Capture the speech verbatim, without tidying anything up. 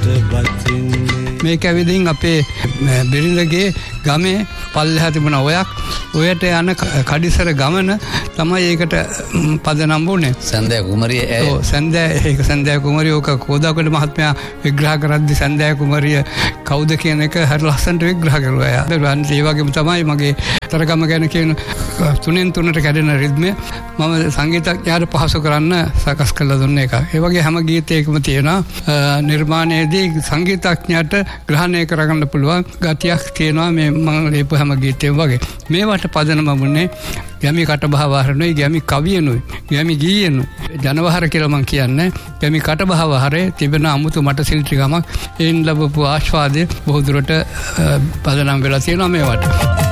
මේක ඇවිදින් අපේ බිරිඳගේ ගමේ පල්ලෙහා තිබුණ ඔයක් ඔයට යන කඩිසර ගමන තමයි ඒකට පදනම් වුණේ. සන්දෑ කුමරිය. ඔව් සන්දෑ ඒක සන්දෑ කුමරිය ඕක කෝදාකඩ මහත්මයා විග්‍රහ කරද්දි සන්දෑ කුමරිය කවුද කියන එක හරි ලස්සනට විග්‍රහ කරුවා. ඒ වගේම තමයි මගේ තරගම ගැන කියන තුනෙන් තුනට කැඩෙන රිද්මය මම සංගීතඥයාට පහසු කරන්න සකස් කරලා දුන්න එක. ඒ වගේ හැම ගීතයකම තියෙනවා නිර්මාණයේදී සංගීතඥයාට ග්‍රහණය කරගන්න පුළුවන් ගතියක් තියෙනවා මේ මම ලියපු හැම ගීතයකම වගේ. මේවට පදනම වුණේ ගැමි කටබහවහරනුයි ගැමි කවියනුයි ගැමි ගීයනුයි ජනවහර කියලා මම කියන්නේ. ගැමි කටබහවහරේ තිබෙන අමුතු මට සිල්ටි ගමක් ඒන් ලැබපු ආස්වාදය බොහෝ දුරට පදනම් වෙලා තියෙනවා මේවට.